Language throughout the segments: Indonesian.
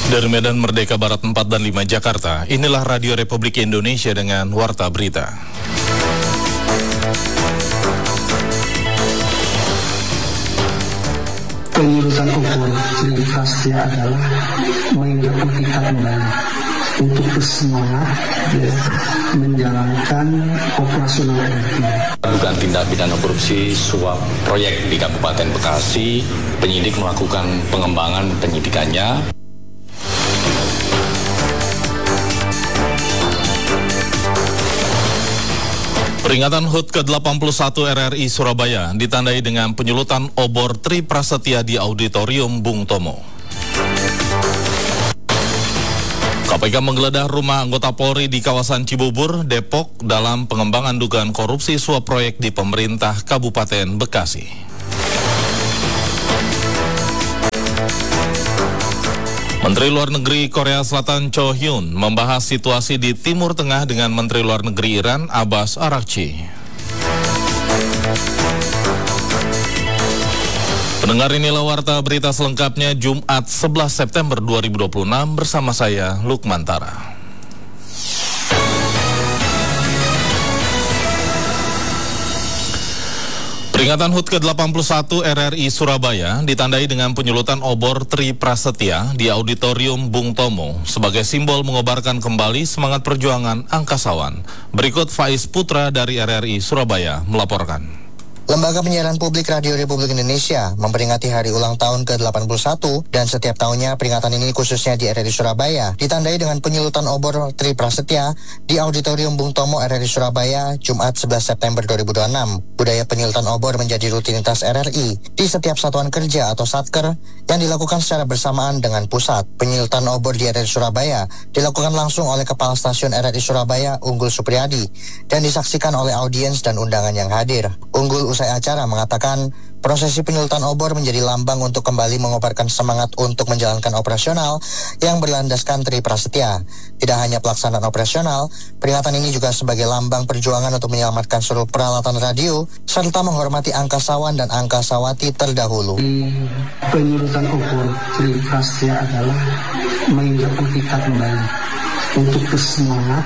Dari Medan Merdeka Barat 4 dan 5 Jakarta, inilah Radio Republik Indonesia dengan Warta Berita. Pengurusan ukur ciri khasnya adalah mengingatkan kita kembali untuk bersemangat menjalankan operasional RRI. Dugaan tindak pidana korupsi suap proyek di Kabupaten Bekasi, penyidik melakukan pengembangan penyidikannya. Peringatan HUT ke-81 RRI Surabaya ditandai dengan penyulutan obor Tri Prasetya di Auditorium Bung Tomo. KPK menggeledah rumah anggota Polri di kawasan Cibubur, Depok dalam pengembangan dugaan korupsi suap proyek di pemerintah Kabupaten Bekasi. Menteri Luar Negeri Korea Selatan Cho Hyun membahas situasi di Timur Tengah dengan Menteri Luar Negeri Iran Abbas Araghchi. Pendengar, inilah Warta Berita selengkapnya Jumat 11 September 2026 bersama saya Lukman Tara. Peringatan HUT ke-81 RRI Surabaya ditandai dengan penyulutan obor Tri Prasetya di Auditorium Bung Tomo sebagai simbol mengobarkan kembali semangat perjuangan angkasawan. Berikut Faiz Putra dari RRI Surabaya melaporkan. Lembaga Penyiaran Publik Radio Republik Indonesia memperingati hari ulang tahun ke-81 dan setiap tahunnya peringatan ini khususnya di RRI Surabaya ditandai dengan penyulutan obor Tri Prasetya di Auditorium Bung Tomo RRI Surabaya Jumat 11 September 2026. Budaya penyulutan obor menjadi rutinitas RRI di setiap satuan kerja atau satker yang dilakukan secara bersamaan dengan pusat. Penyulutan obor di RRI Surabaya dilakukan langsung oleh Kepala Stasiun RRI Surabaya Unggul Supriyadi dan disaksikan oleh audiens dan undangan yang hadir. Unggul usai acara mengatakan prosesi penyulutan obor menjadi lambang untuk kembali mengobarkan semangat untuk menjalankan operasional yang berlandaskan Tri Prasetya. Tidak hanya pelaksanaan operasional, peringatan ini juga sebagai lambang perjuangan untuk menyelamatkan seluruh peralatan radio serta menghormati angkasawan dan angkasawati terdahulu. Penyulutan obor Tri Prasetya adalah mengingatkan kita kembali untuk bersemangat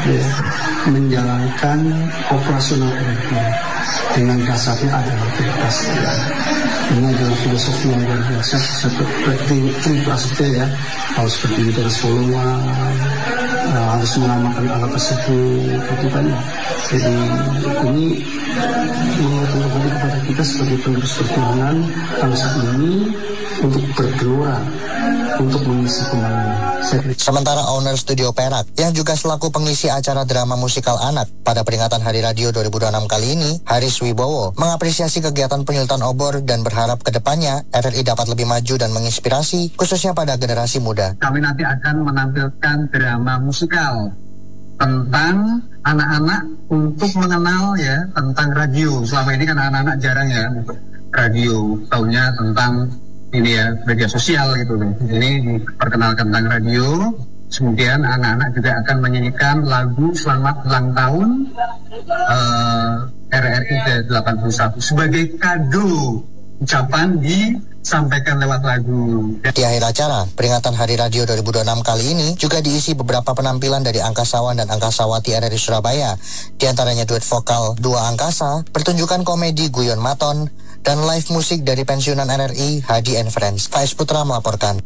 menjalankan operasional RRI dengan dasarnya adalah Tri Prasetya. Ini adalah filosofi yang luar biasa seperti Tri Prasetya ya, harus berdiri dari Solowan, harus mengamalkan alat tersebut, gitu kan ya. Jadi ini mengingatkan kepada kita sebagai penerus perjuangan bangsa ini untuk bergelora, untuk mengisi kembali. Sementara owner Studio Perak yang juga selaku pengisi acara drama musikal anak pada peringatan Hari Radio 2026 kali ini, Haris Wibowo, mengapresiasi kegiatan penyulutan obor dan berharap ke depannya RRI dapat lebih maju dan menginspirasi khususnya pada generasi muda. Kami nanti akan menampilkan drama musikal tentang anak-anak untuk mengenal ya tentang radio. Selama ini kan anak-anak jarang ya radio, taunya tentang ini ya media sosial gitu loh. Ini diperkenalkan tentang radio. Kemudian anak-anak juga akan menyanyikan lagu selamat ulang tahun RRI ke-81 sebagai kado ucapan disampaikan lewat lagu. Di akhir acara, peringatan Hari Radio 2026 kali ini juga diisi beberapa penampilan dari angkasawan dan angkasawati RRI Surabaya. Di antaranya duet vokal Dua Angkasa, pertunjukan komedi Guyon Maton, dan live musik dari pensiunan RRI Hadi and Friends. Faiz Putra melaporkan.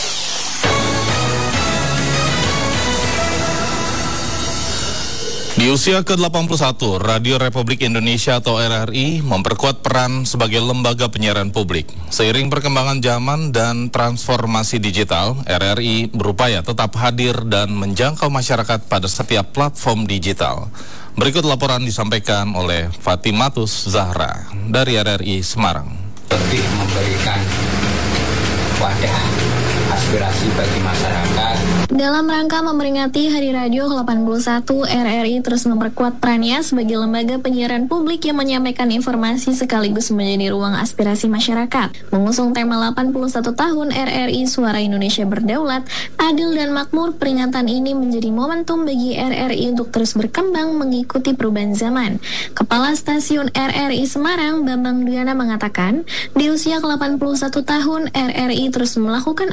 Di usia ke-81, Radio Republik Indonesia atau RRI memperkuat peran sebagai lembaga penyiaran publik. Seiring perkembangan zaman dan transformasi digital, RRI berupaya tetap hadir dan menjangkau masyarakat pada setiap platform digital. Berikut laporan disampaikan oleh Fatimatus Zahra dari RRI Semarang. Lebih memberikan wadah aspirasi bagi masyarakat. Dalam rangka memperingati Hari Radio ke-81, RRI terus memperkuat perannya sebagai lembaga penyiaran publik yang menyampaikan informasi sekaligus menjadi ruang aspirasi masyarakat. Mengusung tema 81 tahun RRI Suara Indonesia Berdaulat, Adil dan Makmur, peringatan ini menjadi momentum bagi RRI untuk terus berkembang mengikuti perubahan zaman. Kepala Stasiun RRI Semarang, Bambang Duyana mengatakan, di usia ke-81 tahun, RRI terus melakukan adaptasi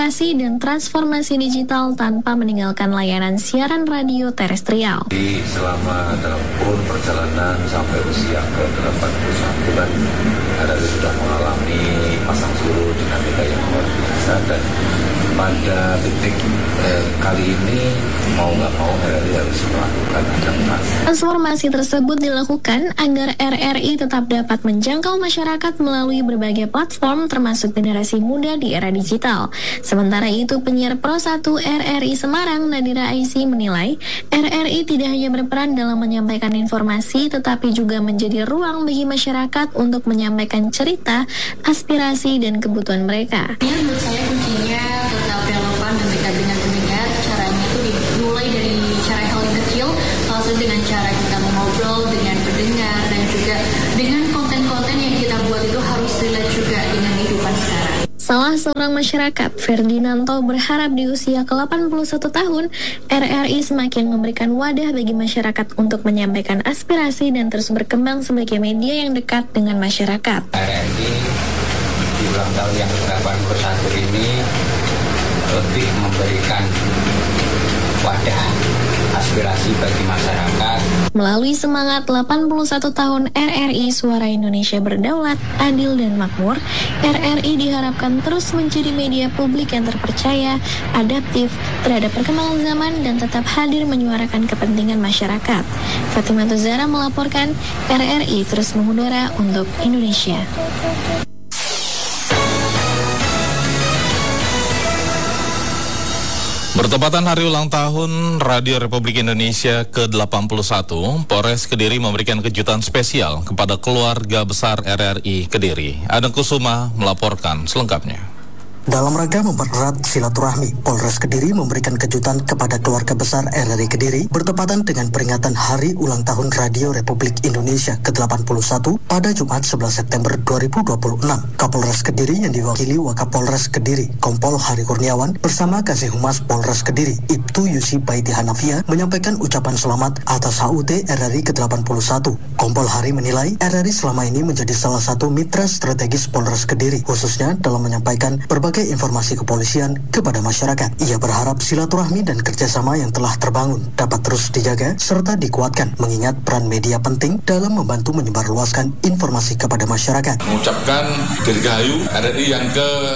aspirasi dan transformasi digital tanpa meninggalkan layanan siaran radio terestrial. Selama dalam kurun perjalanan sampai usia ke-81 kan RRI sudah mengalami pasang surut dinamika yang luar biasa, dan pada titik kali ini mau nggak mau RRI harus melakukan adaptasi. Transformasi tersebut dilakukan agar RRI tetap dapat menjangkau masyarakat melalui berbagai platform termasuk generasi muda di era digital. Sementara itu, penyiar Pro 1 RRI Semarang Nadira Aisy menilai RRI tidak hanya berperan dalam menyampaikan informasi tetapi juga menjadi ruang bagi masyarakat untuk menyampaikan cerita, aspirasi, dan kebutuhan mereka. Menurut saya kuncinya tetap relevan dan dekat dengan pendengar. Caranya itu dimulai dari cara yang paling kecil, langsung dengan cara kita mengobrol dengan pendengar, dan juga dengan konten-konten yang kita buat itu harus relate juga dengan kehidupan sekarang. Salah seorang masyarakat, Ferdinanto, berharap di usia ke-81 tahun, RRI semakin memberikan wadah bagi masyarakat untuk menyampaikan aspirasi dan terus berkembang sebagai media yang dekat dengan masyarakat. RRI di ulang tahun yang ke-81 ini lebih memberikan wadah aspirasi bagi masyarakat. Melalui semangat 81 tahun RRI, Suara Indonesia Berdaulat, Adil dan Makmur, RRI diharapkan terus menjadi media publik yang terpercaya, adaptif terhadap perkembangan zaman, dan tetap hadir menyuarakan kepentingan masyarakat. Fatimah Tuzara melaporkan, RRI terus mengudara untuk Indonesia. Bertepatan hari ulang tahun Radio Republik Indonesia ke-81, Polres Kediri memberikan kejutan spesial kepada keluarga besar RRI Kediri. Adang Kusuma melaporkan selengkapnya. Dalam rangka mempererat silaturahmi, Polres Kediri memberikan kejutan kepada keluarga besar RRI Kediri bertepatan dengan peringatan Hari Ulang Tahun Radio Republik Indonesia ke-81 pada Jumat 11 September 2026. Kapolres Kediri yang diwakili Wakapolres Kediri, Kompol Hari Kurniawan, bersama Kasih Humas Polres Kediri, Ibtu Yusi Baiti Hanafia, menyampaikan ucapan selamat atas HUT RRI ke-81. Kompol Hari menilai RRI selama ini menjadi salah satu mitra strategis Polres Kediri, khususnya dalam menyampaikan berbagai informasi kepolisian kepada masyarakat. Ia berharap silaturahmi dan kerjasama yang telah terbangun dapat terus dijaga serta dikuatkan, mengingat peran media penting dalam membantu menyebarluaskan informasi kepada masyarakat. Mengucapkan dirgahayu RRI yang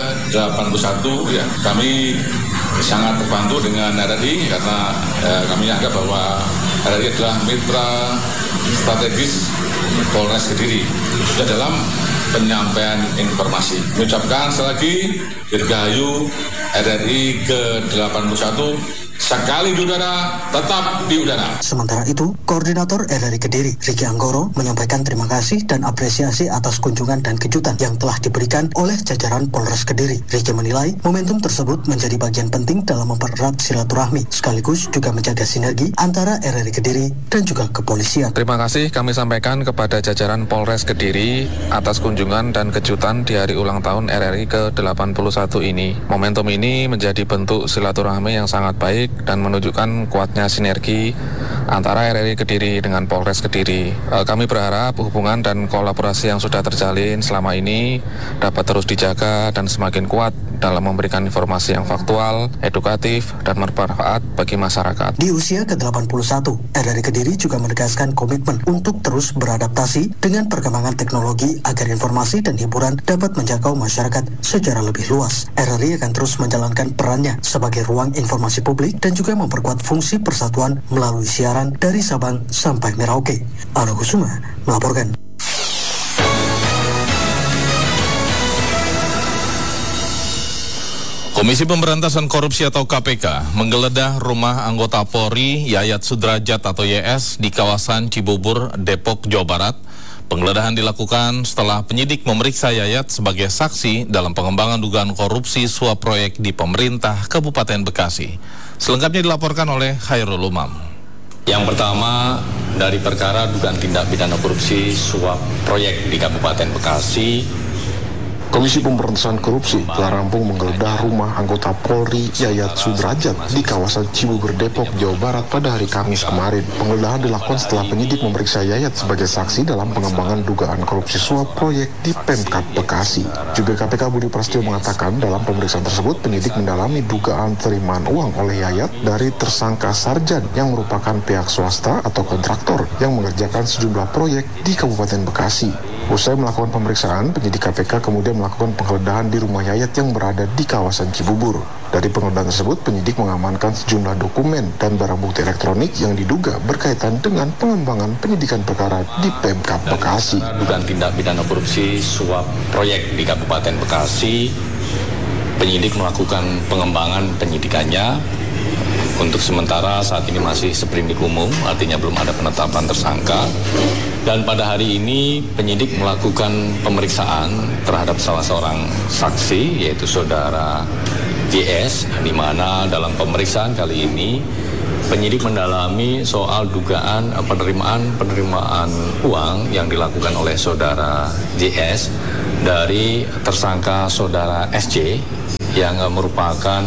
ke-81, ya, kami sangat terbantu dengan RRI karena kami anggap bahwa RRI adalah mitra strategis Polres Kediri sudah dalam penyampaian informasi. Mengucapkan sekali lagi dirgahayu RRI ke-81, sekali di udara, tetap di udara. Sementara itu, Koordinator RRI Kediri, Riki Anggoro, menyampaikan terima kasih dan apresiasi atas kunjungan dan kejutan yang telah diberikan oleh jajaran Polres Kediri. Riki menilai momentum tersebut menjadi bagian penting dalam mempererat silaturahmi, sekaligus juga menjaga sinergi antara RRI Kediri dan juga kepolisian. Terima kasih kami sampaikan kepada jajaran Polres Kediri atas kunjungan dan kejutan di hari ulang tahun RRI ke-81 ini. Momentum ini menjadi bentuk silaturahmi yang sangat baik dan menunjukkan kuatnya sinergi antara RRI Kediri dengan Polres Kediri. Kami berharap hubungan dan kolaborasi yang sudah terjalin selama ini dapat terus dijaga dan semakin kuat dalam memberikan informasi yang faktual, edukatif, dan bermanfaat bagi masyarakat. Di usia ke-81, RRI Kediri juga menegaskan komitmen untuk terus beradaptasi dengan perkembangan teknologi agar informasi dan hiburan dapat menjangkau masyarakat secara lebih luas. RRI akan terus menjalankan perannya sebagai ruang informasi publik dan juga memperkuat fungsi persatuan melalui siaran dari Sabang sampai Merauke. Adang Kusuma melaporkan. Komisi Pemberantasan Korupsi atau KPK menggeledah rumah anggota Polri Yayat Sudrajat atau YS di kawasan Cibubur, Depok, Jawa Barat. Penggeledahan dilakukan setelah penyidik memeriksa Yayat sebagai saksi dalam pengembangan dugaan korupsi suap proyek di pemerintah Kabupaten Bekasi. Selengkapnya dilaporkan oleh Khairul Umam. Yang pertama, dari perkara dugaan tindak pidana korupsi suap proyek di Kabupaten Bekasi, Komisi Pemberantasan Korupsi telah rampung menggeledah rumah anggota Polri Yayat Sudrajat di kawasan Cibubur, Depok, Jawa Barat pada hari Kamis kemarin. Penggeledahan dilakukan setelah penyidik memeriksa Yayat sebagai saksi dalam pengembangan dugaan korupsi suap proyek di Pemkab Bekasi. Jubir KPK Budi Prasetyo mengatakan dalam pemeriksaan tersebut penyidik mendalami dugaan penerimaan uang oleh Yayat dari tersangka Sarjan yang merupakan pihak swasta atau kontraktor yang mengerjakan sejumlah proyek di Kabupaten Bekasi. Usai melakukan pemeriksaan, penyidik KPK kemudian melakukan penggeledahan di rumah Yayat yang berada di kawasan Cibubur. Dari penggeledahan tersebut, penyidik mengamankan sejumlah dokumen dan barang bukti elektronik yang diduga berkaitan dengan pengembangan penyidikan perkara di Pemkab Bekasi. Dugaan tindak pidana korupsi suap proyek di Kabupaten Bekasi, penyidik melakukan pengembangan penyidikannya. Untuk sementara saat ini masih seprindik umum, artinya belum ada penetapan tersangka. Dan pada hari ini penyidik melakukan pemeriksaan terhadap salah seorang saksi, yaitu saudara JS, di mana dalam pemeriksaan kali ini penyidik mendalami soal dugaan penerimaan uang yang dilakukan oleh saudara JS dari tersangka saudara SJ yang merupakan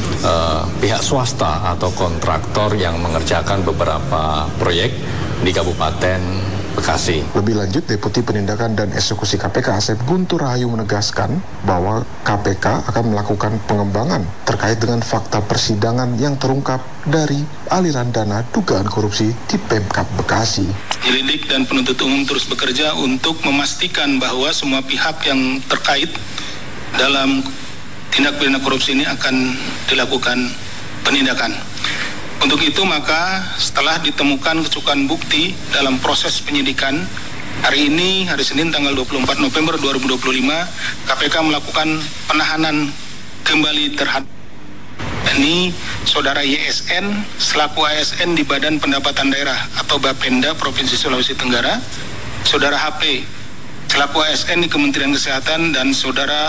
pihak swasta atau kontraktor yang mengerjakan beberapa proyek di Kabupaten Bekasi. Lebih lanjut, Deputi Penindakan dan Eksekusi KPK Asep Guntur Rahayu menegaskan bahwa KPK akan melakukan pengembangan terkait dengan fakta persidangan yang terungkap dari aliran dana dugaan korupsi di Pemkab Bekasi. Penyelidik dan penuntut umum terus bekerja untuk memastikan bahwa semua pihak yang terkait dalam tindak pidana korupsi ini akan dilakukan penindakan. Untuk itu maka setelah ditemukan kecukupan bukti dalam proses penyidikan, hari ini, hari Senin tanggal 24 November 2025, KPK melakukan penahanan kembali terhadap ini saudara YSN selaku ASN di Badan Pendapatan Daerah atau Bapenda Provinsi Sulawesi Tenggara, saudara HP selaku ASN di Kementerian Kesehatan, dan saudara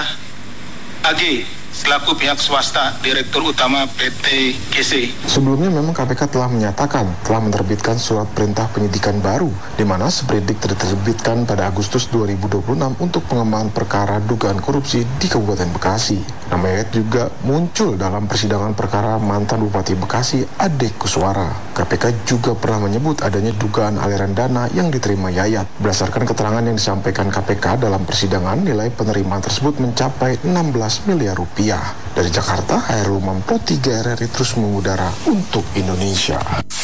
AG selaku pihak swasta, Direktur Utama PT GC. Sebelumnya memang KPK telah menyatakan telah menerbitkan surat perintah penyidikan baru, di mana seprindik diterbitkan pada Agustus 2026 untuk pengembangan perkara dugaan korupsi di Kabupaten Bekasi. Nama Yayat juga muncul dalam persidangan perkara mantan Bupati Bekasi Ade Kuswara. KPK juga pernah menyebut adanya dugaan aliran dana yang diterima Yayat. Berdasarkan keterangan yang disampaikan KPK dalam persidangan, nilai penerimaan tersebut mencapai 16 miliar rupiah. Dari Jakarta, Hairul Umam Pro 3 RRI terus mengudara untuk Indonesia.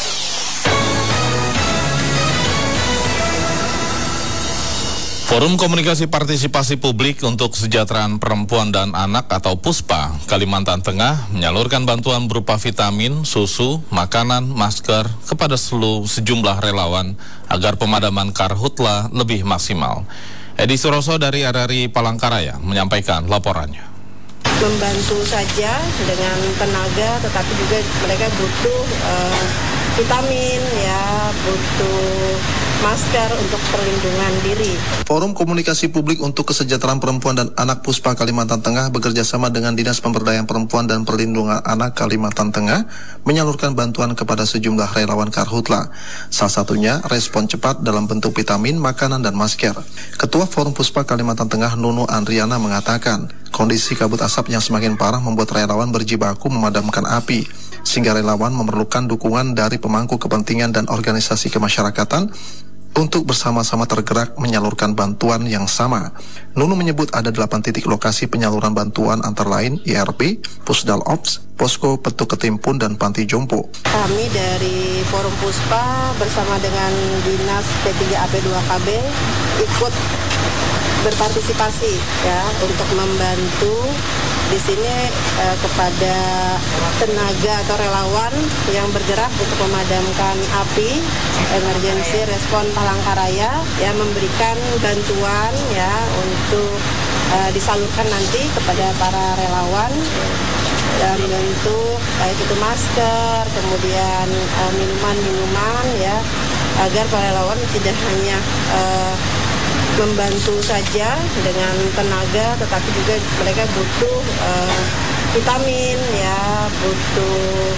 Forum Komunikasi Partisipasi Publik untuk Kesejahteraan Perempuan dan Anak atau PUSPA Kalimantan Tengah menyalurkan bantuan berupa vitamin, susu, makanan, masker kepada sejumlah relawan agar pemadaman karhutla lebih maksimal. Edi Suroso dari RRI Palangkaraya menyampaikan laporannya. Membantu saja dengan tenaga, tetapi juga mereka butuh vitamin, butuh masker untuk perlindungan diri. Forum Komunikasi Publik untuk Kesejahteraan Perempuan dan Anak PUSPA Kalimantan Tengah bekerjasama dengan Dinas Pemberdayaan Perempuan dan Perlindungan Anak Kalimantan Tengah menyalurkan bantuan kepada sejumlah relawan karhutla. Salah satunya respon cepat dalam bentuk vitamin, makanan, dan masker. Ketua Forum PUSPA Kalimantan Tengah Nunu Andriana mengatakan, kondisi kabut asap yang semakin parah membuat relawan berjibaku memadamkan api, sehingga relawan memerlukan dukungan dari pemangku kepentingan dan organisasi kemasyarakatan untuk bersama-sama tergerak menyalurkan bantuan yang sama. Nunu menyebut ada 8 titik lokasi penyaluran bantuan antara lain IRP, Pusdal Ops, Posko Petuk Ketimpun, dan Panti Jompo. Kami dari Forum PUSPA bersama dengan Dinas P3AP2KB ikut berpartisipasi untuk membantu di sini kepada tenaga atau relawan yang bergerak untuk memadamkan api, emergency respon Palangkaraya, memberikan bantuan untuk disalurkan nanti kepada para relawan dalam bentuk baik itu masker, kemudian minuman-minuman agar para relawan tidak hanya membantu saja dengan tenaga, tetapi juga mereka butuh vitamin, butuh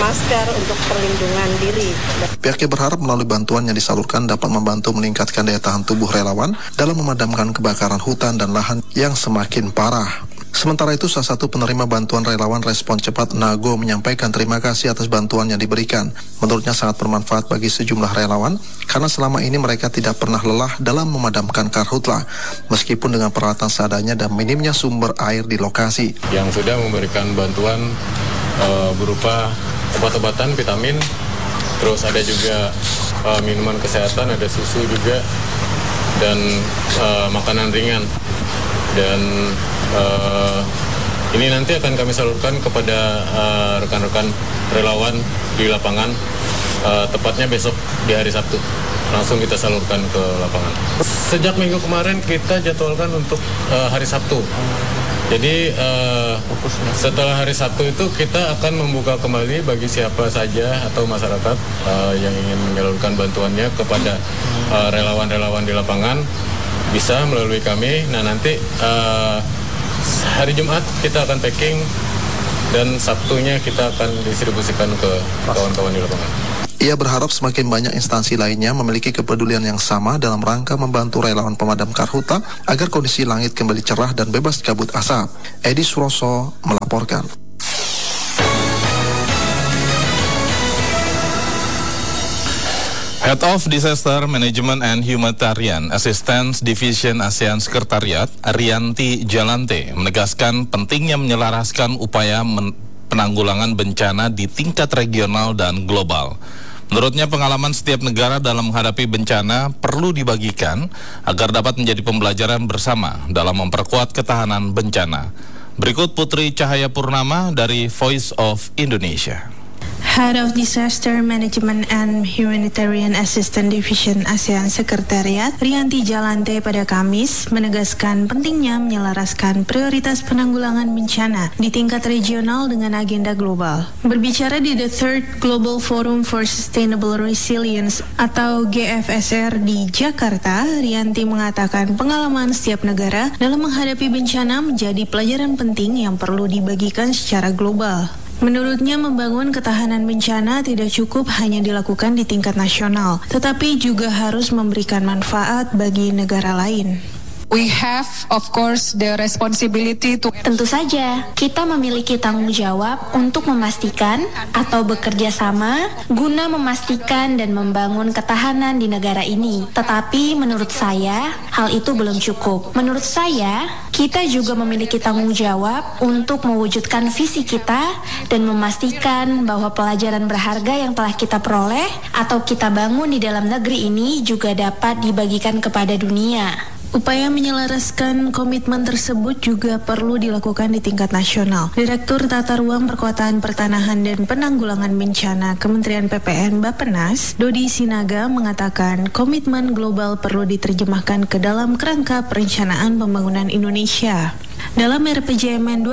masker untuk perlindungan diri. Pihaknya berharap melalui bantuan yang disalurkan dapat membantu meningkatkan daya tahan tubuh relawan dalam memadamkan kebakaran hutan dan lahan yang semakin parah. Sementara itu, salah satu penerima bantuan relawan Respon Cepat Nago menyampaikan terima kasih atas bantuan yang diberikan. Menurutnya sangat bermanfaat bagi sejumlah relawan karena selama ini mereka tidak pernah lelah dalam memadamkan karhutla meskipun dengan peralatan seadanya dan minimnya sumber air di lokasi. Yang sudah memberikan bantuan berupa obat-obatan, vitamin, terus ada juga minuman kesehatan, ada susu juga, dan makanan ringan. Dan ini nanti akan kami salurkan kepada rekan-rekan relawan di lapangan, tepatnya besok di hari Sabtu. Langsung kita salurkan ke lapangan. Sejak minggu kemarin kita jadwalkan untuk hari Sabtu. Jadi setelah hari Sabtu itu kita akan membuka kembali bagi siapa saja atau masyarakat yang ingin menyalurkan bantuannya kepada relawan-relawan di lapangan bisa melalui kami. Nah nanti hari Jumat kita akan packing dan Sabtunya kita akan distribusikan ke kawan-kawan di lapangan. Ia berharap semakin banyak instansi lainnya memiliki kepedulian yang sama dalam rangka membantu relawan pemadam karhutla agar kondisi langit kembali cerah dan bebas kabut asap. Edi Suroso melaporkan. Head of Disaster Management and Humanitarian Assistance Division ASEAN Sekretariat, Arianti Jalante, menegaskan pentingnya menyelaraskan upaya penanggulangan bencana di tingkat regional dan global. Menurutnya pengalaman setiap negara dalam menghadapi bencana perlu dibagikan agar dapat menjadi pembelajaran bersama dalam memperkuat ketahanan bencana. Berikut Putri Cahaya Purnama dari Voice of Indonesia. Head of Disaster Management and Humanitarian Assistance Division ASEAN Sekretariat, Rianti Jalante pada Kamis menegaskan pentingnya menyelaraskan prioritas penanggulangan bencana di tingkat regional dengan agenda global. Berbicara di The Third Global Forum for Sustainable Resilience atau GFSR di Jakarta, Rianti mengatakan pengalaman setiap negara dalam menghadapi bencana menjadi pelajaran penting yang perlu dibagikan secara global. Menurutnya membangun ketahanan bencana tidak cukup hanya dilakukan di tingkat nasional, tetapi juga harus memberikan manfaat bagi negara lain. We have, of course, the responsibility to... Tentu saja, kita memiliki tanggung jawab untuk memastikan atau bekerja sama guna memastikan dan membangun ketahanan di negara ini. Tetapi menurut saya, hal itu belum cukup. Menurut saya, kita juga memiliki tanggung jawab untuk mewujudkan visi kita dan memastikan bahwa pelajaran berharga yang telah kita peroleh atau kita bangun di dalam negeri ini juga dapat dibagikan kepada dunia. Upaya menyelaraskan komitmen tersebut juga perlu dilakukan di tingkat nasional. Direktur Tata Ruang Perkotaan Pertanahan dan Penanggulangan Bencana Kementerian PPN Bappenas, Dodi Sinaga mengatakan komitmen global perlu diterjemahkan ke dalam kerangka perencanaan pembangunan Indonesia. Dalam RPJMN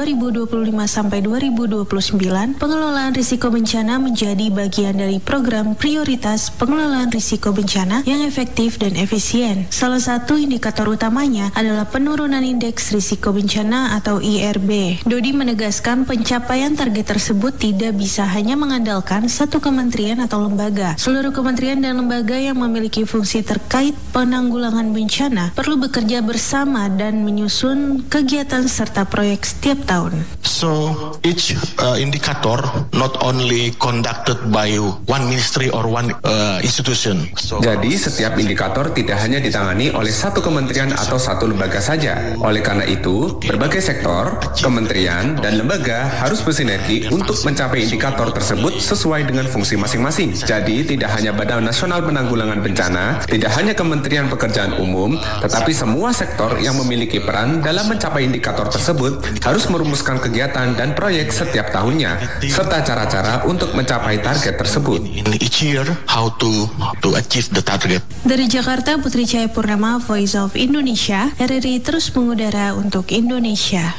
2025-2029, pengelolaan risiko bencana menjadi bagian dari program prioritas pengelolaan risiko bencana yang efektif dan efisien. Salah satu indikator utamanya adalah penurunan indeks risiko bencana atau IRB. Dodi menegaskan pencapaian target tersebut tidak bisa hanya mengandalkan satu kementerian atau lembaga. Seluruh kementerian dan lembaga yang memiliki fungsi terkait penanggulangan bencana perlu bekerja bersama dan menyusun kegiatan serta proyek setiap tahun. So each indicator not only conducted by one ministry or one institution. Jadi setiap indikator tidak hanya ditangani oleh satu kementerian atau satu lembaga saja. Oleh karena itu, berbagai sektor, kementerian, dan lembaga harus bersinergi untuk mencapai indikator tersebut sesuai dengan fungsi masing-masing. Jadi tidak hanya Badan Nasional Penanggulangan Bencana, tidak hanya Kementerian Pekerjaan Umum, tetapi semua sektor yang memiliki peran dalam mencapai indikator tersebut harus merumuskan kegiatan dan proyek setiap tahunnya serta cara-cara untuk mencapai target tersebut. In each year, how to achieve the target. Dari Jakarta, Putri Cahaya Purnama, Voice of Indonesia, RRI terus mengudara untuk Indonesia.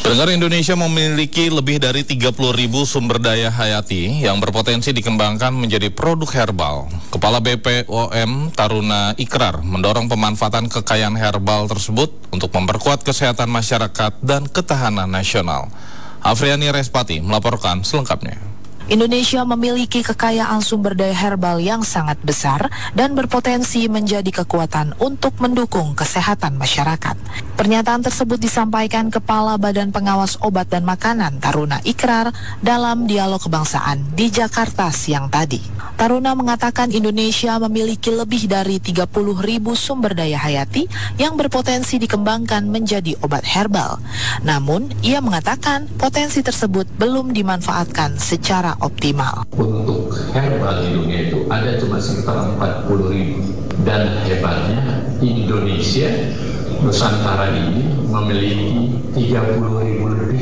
Pendengar, Indonesia memiliki lebih dari 30.000 sumber daya hayati yang berpotensi dikembangkan menjadi produk herbal. Kepala BPOM Taruna Ikrar mendorong pemanfaatan kekayaan herbal tersebut untuk memperkuat kesehatan masyarakat dan ketahanan nasional. Afriani Respati melaporkan selengkapnya. Indonesia memiliki kekayaan sumber daya herbal yang sangat besar dan berpotensi menjadi kekuatan untuk mendukung kesehatan masyarakat. Pernyataan tersebut disampaikan Kepala Badan Pengawas Obat dan Makanan Taruna Ikrar dalam dialog kebangsaan di Jakarta siang tadi. Taruna mengatakan Indonesia memiliki lebih dari 30.000 sumber daya hayati yang berpotensi dikembangkan menjadi obat herbal. Namun, ia mengatakan potensi tersebut belum dimanfaatkan secara optimal. Untuk herbal di dunia itu ada cuma sekitar 40.000, dan hebatnya Indonesia, Nusantara ini memiliki 30.000 lebih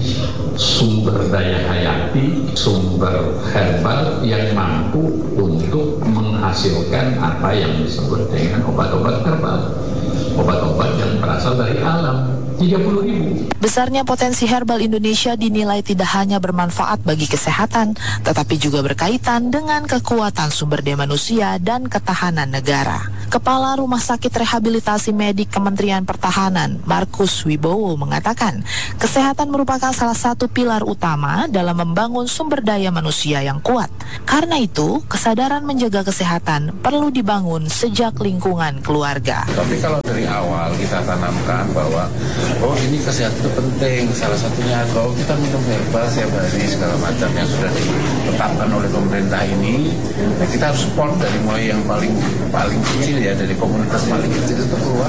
sumber daya hayati, sumber herbal yang mampu untuk menghasilkan apa yang disebut dengan obat-obat herbal, obat-obat yang berasal dari alam. 30.000. Besarnya potensi herbal Indonesia dinilai tidak hanya bermanfaat bagi kesehatan, tetapi juga berkaitan dengan kekuatan sumber daya manusia dan ketahanan negara. Kepala Rumah Sakit Rehabilitasi Medik Kementerian Pertahanan, Markus Wibowo, mengatakan, kesehatan merupakan salah satu pilar utama dalam membangun sumber daya manusia yang kuat. Karena itu, kesadaran menjaga kesehatan perlu dibangun sejak lingkungan keluarga. Tapi kalau dari awal kita tanamkan bahwa ini kesehatan itu penting, salah satunya kalau kita minum herbal setiap hari segala macam yang sudah ditetapkan oleh pemerintah ini, nah kita harus support dari mulai yang paling kecil ya, dari komunitas paling kecil itu keluar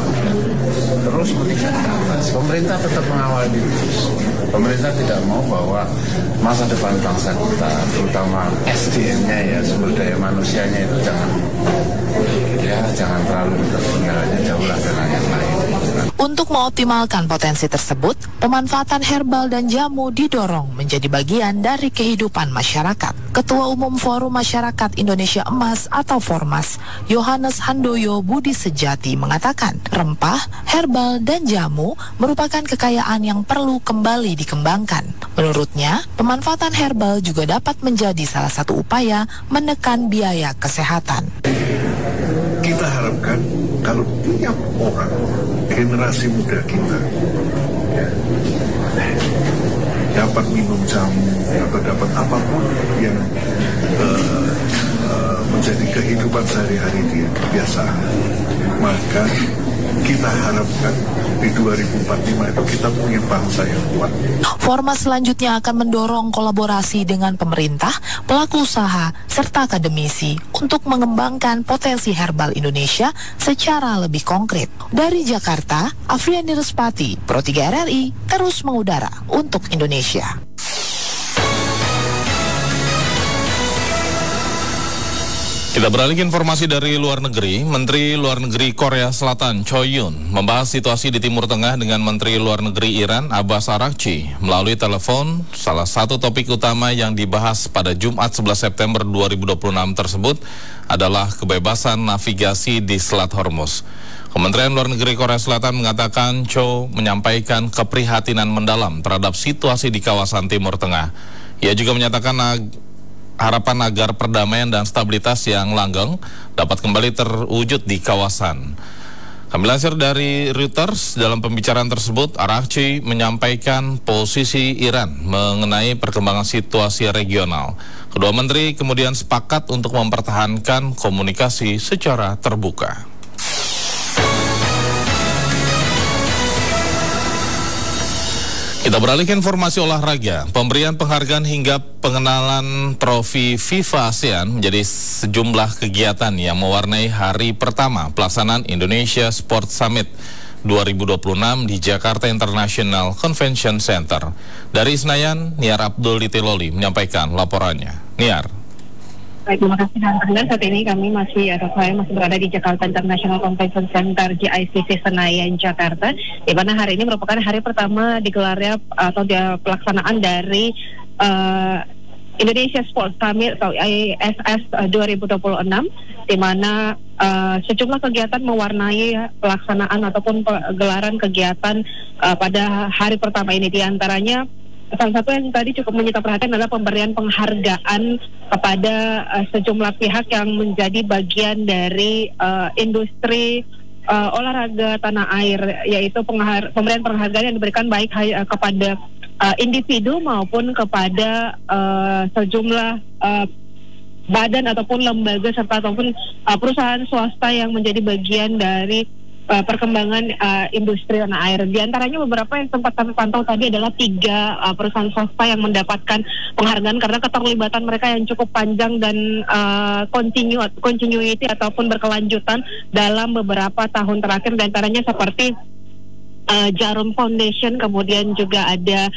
terus meningkat ke atas. Pemerintah tetap mengawal diri terus. Pemerintah tidak mau bahwa masa depan bangsa kita, terutama SDM-nya ya, sumber daya manusianya itu jangan terlalu ketinggalannya jauh lah dengan yang lain. Untuk mengoptimalkan potensi tersebut, pemanfaatan herbal dan jamu didorong menjadi bagian dari kehidupan masyarakat. Ketua Umum Forum Masyarakat Indonesia Emas atau Formas, Yohanes Handoyo Budi Sejati mengatakan, rempah, herbal, dan jamu merupakan kekayaan yang perlu kembali dikembangkan. Menurutnya, pemanfaatan herbal juga dapat menjadi salah satu upaya menekan biaya kesehatan. Kita harapkan kalau tiap orang, generasi muda kita dapat minum jamu atau dapat apapun yang menjadi kehidupan sehari-hari dia biasa, maka kita harapkan di 2045 itu kita punya bangsa yang kuat. Formas selanjutnya akan mendorong kolaborasi dengan pemerintah, pelaku usaha, serta akademisi untuk mengembangkan potensi herbal Indonesia secara lebih konkret. Dari Jakarta, Afriani Respati, Pro 3 RRI, terus mengudara untuk Indonesia. Kita beralih ke informasi dari luar negeri. Menteri Luar Negeri Korea Selatan Cho Yoon membahas situasi di Timur Tengah dengan Menteri Luar Negeri Iran Abbas Araghchi melalui telepon. Salah satu topik utama yang dibahas pada Jumat 11 September 2026 tersebut adalah kebebasan navigasi di Selat Hormuz. Kementerian Luar Negeri Korea Selatan mengatakan Cho menyampaikan keprihatinan mendalam terhadap situasi di kawasan Timur Tengah. Ia juga menyatakan harapan agar perdamaian dan stabilitas yang langgeng dapat kembali terwujud di kawasan. Kami lansir dari Reuters, dalam pembicaraan tersebut, Araghchi menyampaikan posisi Iran mengenai perkembangan situasi regional. Kedua menteri kemudian sepakat untuk mempertahankan komunikasi secara terbuka. Kita beralih ke informasi olahraga. Pemberian penghargaan hingga pengenalan trofi FIFA ASEAN menjadi sejumlah kegiatan yang mewarnai hari pertama pelaksanaan Indonesia Sport Summit 2026 di Jakarta International Convention Center. Dari Senayan, Niar Abdul Ditiloli menyampaikan laporannya. Niar. Baik, terima kasih dan pendengar. Saat ini kami masih berada di Jakarta International Convention Center GICC Senayan, Jakarta, di mana hari ini merupakan hari pertama digelarnya atau pelaksanaan dari Indonesia Sports Summit atau ISS 2026, di mana sejumlah kegiatan mewarnai pelaksanaan ataupun gelaran kegiatan pada hari pertama ini. Di antaranya salah satu yang tadi cukup menyita perhatian adalah pemberian penghargaan kepada sejumlah pihak yang menjadi bagian dari industri olahraga tanah air, yaitu pemberian penghargaan yang diberikan baik kepada individu maupun kepada sejumlah badan ataupun lembaga serta ataupun perusahaan swasta yang menjadi bagian dari perkembangan industri tanah air. Di antaranya beberapa yang sempat kami pantau tadi adalah 3 perusahaan swasta yang mendapatkan penghargaan karena keterlibatan mereka yang cukup panjang dan continuity ataupun berkelanjutan dalam beberapa tahun terakhir. Di antaranya seperti Jarum Foundation, kemudian juga ada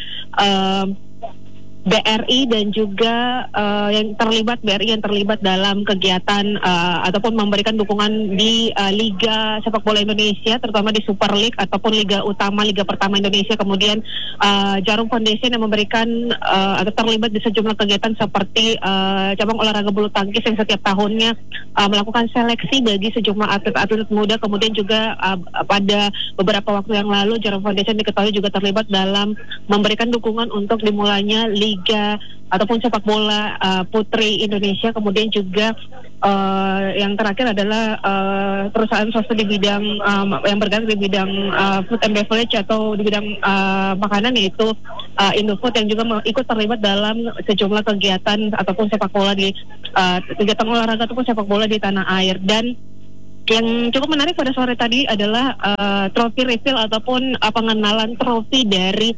BRI dan juga BRI yang terlibat dalam kegiatan ataupun memberikan dukungan di Liga Sepak Bola Indonesia, terutama di Super League ataupun Liga Pertama Indonesia. Kemudian Jarum Foundation yang memberikan atau terlibat di sejumlah kegiatan seperti cabang olahraga bulu tangkis yang setiap tahunnya melakukan seleksi bagi sejumlah atlet-atlet muda. Kemudian juga pada beberapa waktu yang lalu Jarum Foundation diketahui juga terlibat dalam memberikan dukungan untuk dimulainya Liga ataupun sepak bola putri Indonesia. Kemudian juga yang terakhir adalah perusahaan swasta di bidang yang bergerak di bidang food and beverage atau di bidang makanan, yaitu Indofood, yang juga ikut terlibat dalam sejumlah kegiatan ataupun sepak bola di kegiatan olahraga ataupun sepak bola di tanah air. Dan yang cukup menarik pada sore tadi adalah trofi reveal ataupun pengenalan trofi dari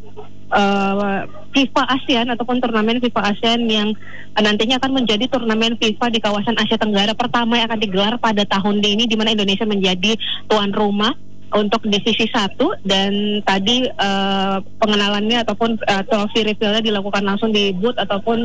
FIFA ASEAN ataupun turnamen FIFA ASEAN yang nantinya akan menjadi turnamen FIFA di kawasan Asia Tenggara pertama yang akan digelar pada tahun ini, di mana Indonesia menjadi tuan rumah untuk divisi 1. Dan tadi pengenalannya ataupun trofi reveal-nya dilakukan langsung di booth ataupun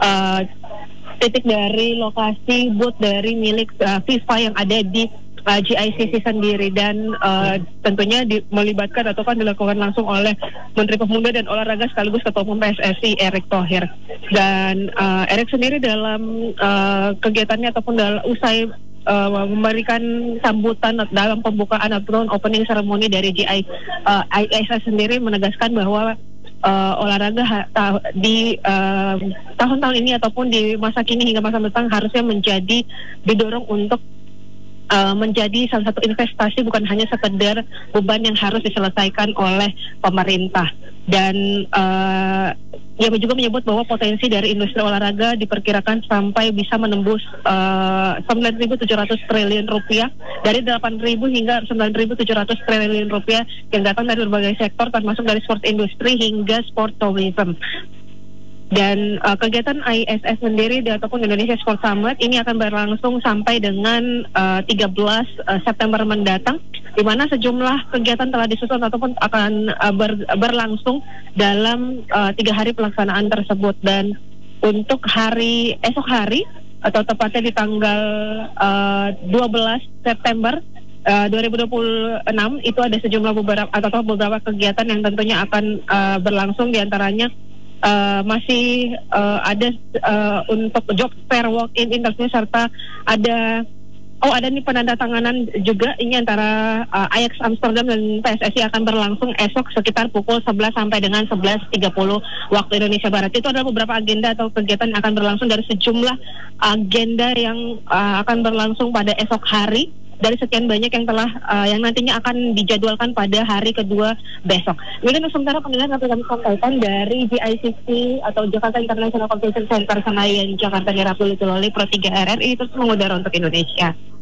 titik dari lokasi booth dari milik FIFA yang ada di GICC sendiri. Dan tentunya melibatkan atau kan dilakukan langsung oleh Menteri Pemuda dan Olahraga sekaligus Ketua Umum PSSI Erick Thohir. Dan Erick sendiri dalam kegiatannya ataupun usai memberikan sambutan dalam pembukaan ataupun opening ceremony dari ISS sendiri menegaskan bahwa olahraga di tahun-tahun ini ataupun di masa kini hingga masa mendatang harusnya didorong untuk menjadi salah satu investasi, bukan hanya sekedar beban yang harus diselesaikan oleh pemerintah. Dan ia juga menyebut bahwa potensi dari industri olahraga diperkirakan sampai bisa menembus 9.700 triliun rupiah, dari 8.000 hingga 9.700 triliun rupiah yang datang dari berbagai sektor, termasuk dari sport industri hingga sport tourism. Dan kegiatan ISS sendiri ataupun Indonesia Sport Summit ini akan berlangsung sampai dengan 13 September mendatang, di mana sejumlah kegiatan telah disusun ataupun akan berlangsung dalam 3 hari pelaksanaan tersebut. Dan untuk esok hari atau tepatnya di tanggal 12 September 2026 itu ada sejumlah beberapa kegiatan yang tentunya akan berlangsung. Di antaranya masih ada untuk job fair walk-in interview, serta ada nih penandatanganan juga ini antara Ajax Amsterdam dan PSSI akan berlangsung esok sekitar pukul 11 sampai dengan 11.30 waktu Indonesia Barat. Itu adalah beberapa agenda atau kegiatan yang akan berlangsung dari sejumlah agenda yang akan berlangsung pada esok hari, dari sekian banyak yang yang nantinya akan dijadwalkan pada hari kedua besok. Kemudian sementara pendengar kami sampaikan dari GICC atau Jakarta International Convention Center Senayan Jakarta, Nirapul Loli Pro 3 RRI terus mengudara untuk Indonesia.